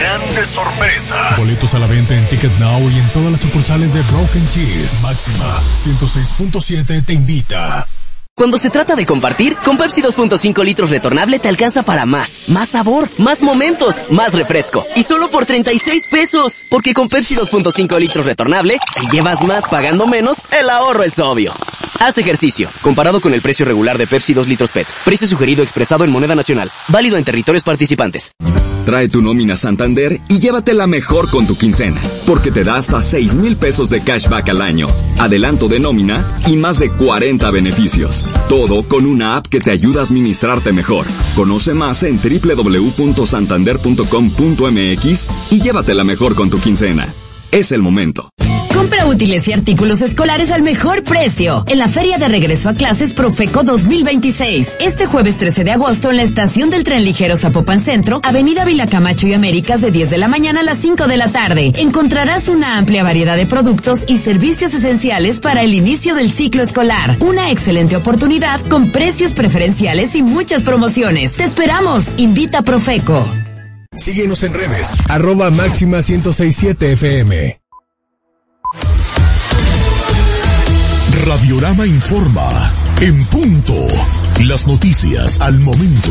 grandes sorpresas. Boletos a la venta en Ticket Now y en todas las sucursales de Rock and Cheese. Máxima 106.7 te invita. Cuando se trata de compartir, con Pepsi 2.5 litros retornable te alcanza para más. Más sabor, más momentos, más refresco. Y solo por 36 pesos. Porque con Pepsi 2.5 litros retornable, si llevas más pagando menos, el ahorro es obvio. Haz ejercicio. Comparado con el precio regular de Pepsi 2 litros PET. Precio sugerido expresado en moneda nacional. Válido en territorios participantes. Trae tu nómina Santander y llévatela mejor con tu quincena. Porque te da hasta 6,000 pesos de cashback al año. Adelanto de nómina y más de 40 beneficios. Todo con una app que te ayuda a administrarte mejor. Conoce más en www.santander.com.mx y llévatela mejor con tu quincena. Es el momento. Compra útiles y artículos escolares al mejor precio en la Feria de Regreso a Clases Profeco 2026. Este jueves 13 de agosto en la estación del tren ligero Zapopan Centro, Avenida Vila Camacho y Américas, de 10 de la mañana a las 5 de la tarde. Encontrarás una amplia variedad de productos y servicios esenciales para el inicio del ciclo escolar. Una excelente oportunidad con precios preferenciales y muchas promociones. ¡Te esperamos! Invita a Profeco. Síguenos en redes. @Máxima 106.7 FM. Radiorama informa. En punto. Las noticias al momento.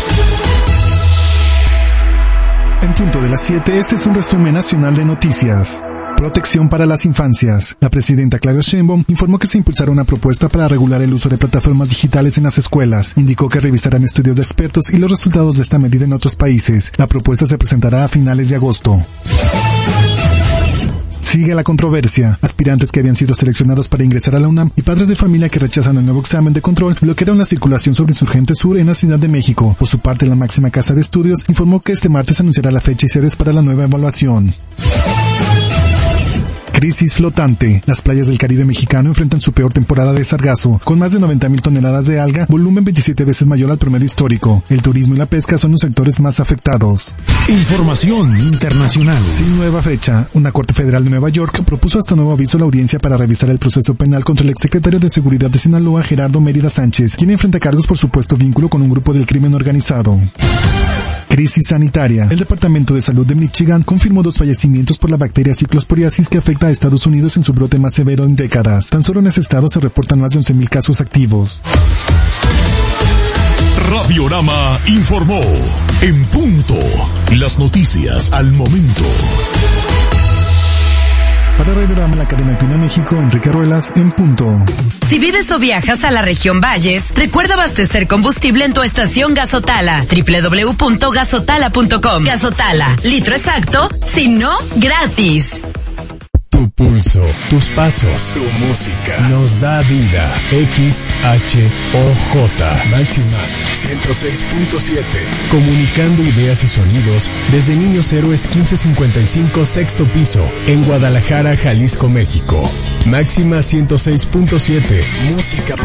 En punto de las 7, este es un resumen nacional de noticias. Protección para las infancias. La presidenta Claudia Sheinbaum informó que se impulsará una propuesta para regular el uso de plataformas digitales en las escuelas. Indicó que revisarán estudios de expertos y los resultados de esta medida en otros países. La propuesta se presentará a finales de agosto. Sigue la controversia. Aspirantes que habían sido seleccionados para ingresar a la UNAM y padres de familia que rechazan el nuevo examen de control bloquearon la circulación sobre Insurgente Sur en la Ciudad de México. Por su parte, la máxima casa de estudios informó que este martes anunciará la fecha y sedes para la nueva evaluación. Crisis flotante. Las playas del Caribe mexicano enfrentan su peor temporada de sargazo, con más de 90,000 toneladas de alga, volumen 27 veces mayor al promedio histórico. El turismo y la pesca son los sectores más afectados. Información internacional. Sin nueva fecha, una corte federal de Nueva York propuso hasta nuevo aviso a la audiencia para revisar el proceso penal contra el exsecretario de Seguridad de Sinaloa, Gerardo Mérida Sánchez, quien enfrenta cargos por supuesto vínculo con un grupo del crimen organizado. Crisis sanitaria. El Departamento de Salud de Michigan confirmó 2 fallecimientos por la bacteria Cyclosporiasis que afecta a Estados Unidos en su brote más severo en décadas. Tan solo en ese estado se reportan más de 11,000 casos activos. Radiorama informó. En punto. Las noticias al momento. Para Radiorama en la cadena Pina México, Enrique Ruelas, en punto. Si vives o viajas a la región Valles, recuerda abastecer combustible en tu estación Gasotala. www.gasotala.com. Gasotala, litro exacto, si no, gratis. Tu pulso, tus pasos, tu música nos da vida. XHOJ Máxima 106.7. Comunicando ideas y sonidos desde Niños Héroes 1555 sexto piso en Guadalajara, Jalisco, México. Máxima 106.7. Música